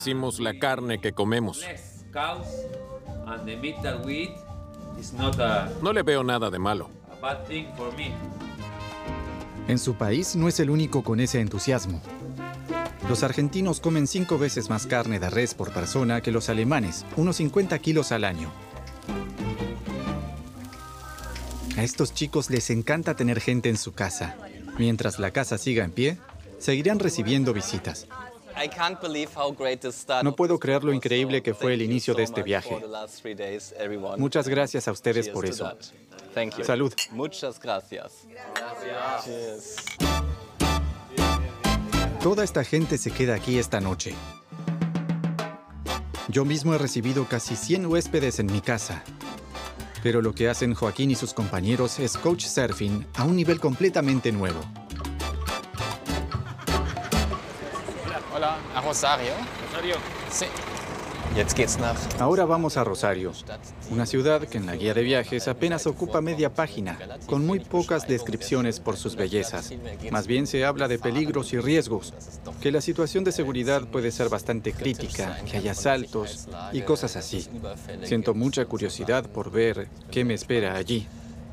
Hicimos la carne que comemos. No le veo nada de malo. En su país no es el único con ese entusiasmo. Los argentinos comen 5 veces más carne de res por persona que los alemanes, unos 50 kilos al año. A estos chicos les encanta tener gente en su casa. Mientras la casa siga en pie, seguirán recibiendo visitas. No puedo creer lo increíble que fue el inicio de este viaje. Muchas gracias a ustedes por eso. Salud. Muchas gracias. Toda esta gente se queda aquí esta noche. Yo mismo he recibido casi 100 huéspedes en mi casa. Pero lo que hacen Joaquín y sus compañeros es couchsurfing a un nivel completamente nuevo. Hola, a Rosario. Rosario. Sí. Jetzt geht's nach. Ahora vamos a Rosario, una ciudad que en la guía de viajes apenas ocupa media página, con muy pocas descripciones por sus bellezas. Más bien se habla de peligros y riesgos, que la situación de seguridad puede ser bastante crítica, que hay asaltos y cosas así. Siento mucha curiosidad por ver qué me espera allí.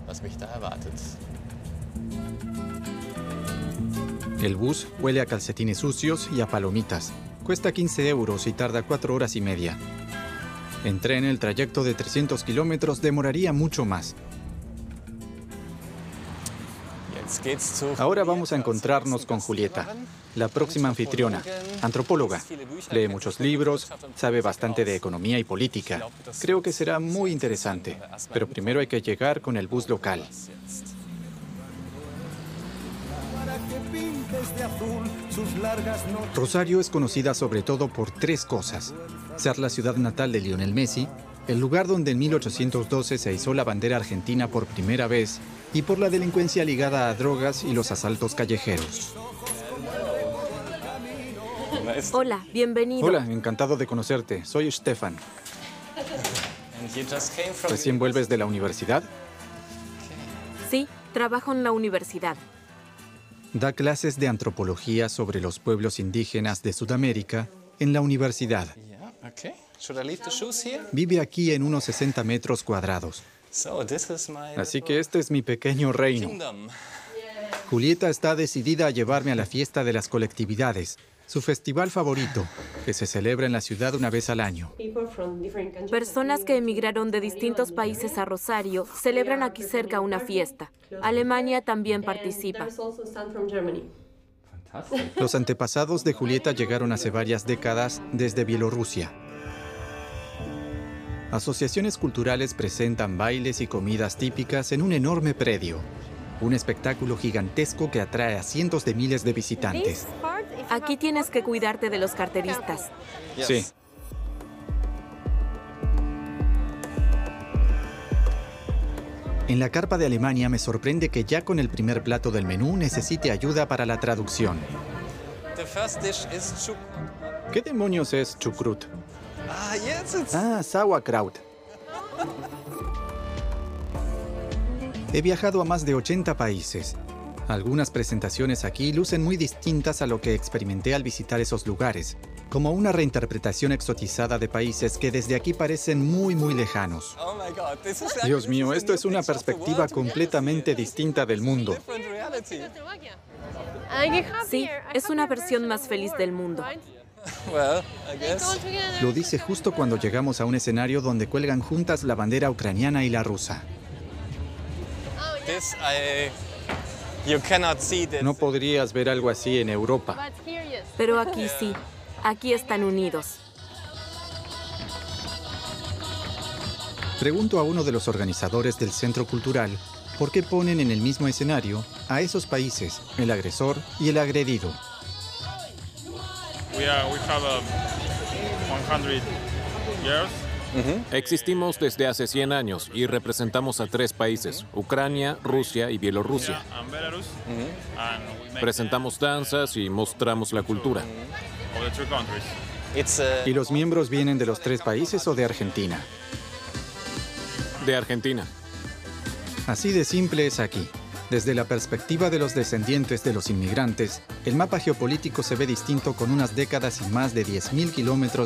El bus huele a calcetines sucios y a palomitas. Cuesta 15 € y tarda 4 horas y media. En tren, el trayecto de 300 kilómetros demoraría mucho más. Ahora vamos a encontrarnos con Julieta, la próxima anfitriona, antropóloga. Lee muchos libros, sabe bastante de economía y política. Creo que será muy interesante, pero primero hay que llegar con el bus local. Rosario es conocida sobre todo por 3 cosas. Ser la ciudad natal de Lionel Messi, el lugar donde en 1812 se izó la bandera argentina por primera vez y por la delincuencia ligada a drogas y los asaltos callejeros. Hola, bienvenido. Hola, encantado de conocerte. Soy Stefan. ¿Recién vuelves de la universidad? Sí, trabajo en la universidad. Da clases de antropología sobre los pueblos indígenas de Sudamérica en la universidad. Vive aquí en unos 60 metros cuadrados. Así que este es mi pequeño reino. Julieta está decidida a llevarme a la fiesta de las colectividades, su festival favorito, que se celebra en la ciudad una vez al año. Personas que emigraron de distintos países a Rosario celebran aquí cerca una fiesta. Alemania también participa. Los antepasados de Julieta llegaron hace varias décadas desde Bielorrusia. Asociaciones culturales presentan bailes y comidas típicas en un enorme predio. Un espectáculo gigantesco que atrae a cientos de miles de visitantes. Aquí tienes que cuidarte de los carteristas. Sí. En la carpa de Alemania me sorprende que ya con el primer plato del menú necesite ayuda para la traducción. ¿Qué demonios es chucrut? Sauerkraut. He viajado a más de 80 países. Algunas presentaciones aquí lucen muy distintas a lo que experimenté al visitar esos lugares, como una reinterpretación exotizada de países que desde aquí parecen muy lejanos. Dios mío, esto es una perspectiva completamente distinta del mundo. Sí, es una versión más feliz del mundo. Lo dice justo cuando llegamos a un escenario donde cuelgan juntas la bandera ucraniana y la rusa. No podrías ver algo así en Europa. Pero aquí sí. Aquí están unidos. Pregunto a uno de los organizadores del centro cultural por qué ponen en el mismo escenario a esos países, el agresor y el agredido. We have 100 years. Existimos desde hace 100 años y representamos a 3 países, Ucrania, Rusia y Bielorrusia. Presentamos danzas y mostramos la cultura. ¿Y los miembros vienen de los 3 países o de Argentina? De Argentina. Así de simple es aquí. Desde la perspectiva de los descendientes de los inmigrantes, el mapa geopolítico se ve distinto con unas décadas y más de 10.000 kilómetros